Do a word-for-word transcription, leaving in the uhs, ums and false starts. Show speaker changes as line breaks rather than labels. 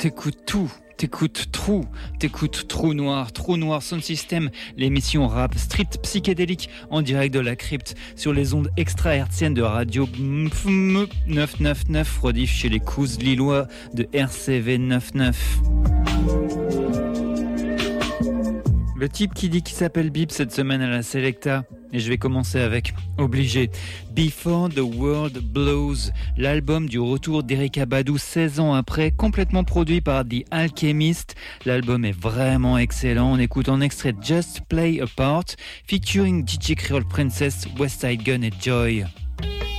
t'écoutes tout. T'écoutes Trou, t'écoutes Trou Noir, Trou Noir Sound System, l'émission rap street psychédélique en direct de la crypte sur les ondes extra-hertziennes de radio neuf cent quatre-vingt-dix-neuf, rediff chez les Couzes lillois de R C V quatre-vingt-dix-neuf. Le type qui dit qu'il s'appelle Bip cette semaine à la Selecta. Et je vais commencer avec, obligé, Before the World Blows, l'album du retour d'Erykah Badu seize ans après, complètement produit par The Alchemist. L'album est vraiment excellent. On écoute en extrait Just Play a Part, featuring D J Creole Princess, Westside Gun et Joy.